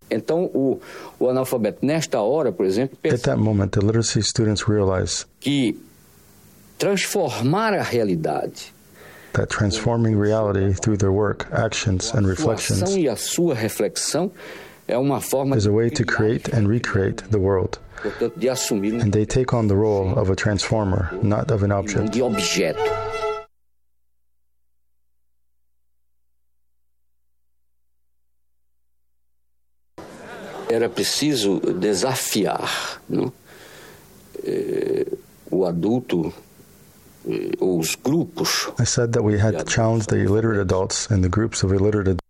Então, o analfabeto, nesta hora, por exemplo, At that moment, the literacy students realize que transformar a realidade, that transforming reality through their work, actions, and a sua reflections ação e a sua reflexão é uma forma is a way to create and recreate the world. portanto, de assumir And they take on the role of a transformer, not of an object. de objeto. Era preciso desafiar, não? O adulto ou os grupos I said that we had to challenge the illiterate adults and the groups of illiterate